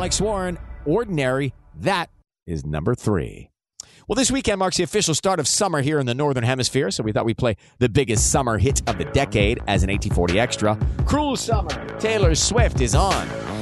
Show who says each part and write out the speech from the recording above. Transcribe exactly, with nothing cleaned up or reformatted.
Speaker 1: Mike Swarn, Ordinary. That is number three. Well, this weekend marks the official start of summer here in the Northern Hemisphere, so we thought we'd play the biggest summer hit of the decade as an eighteen forty Extra. Cruel Summer, Taylor Swift is on.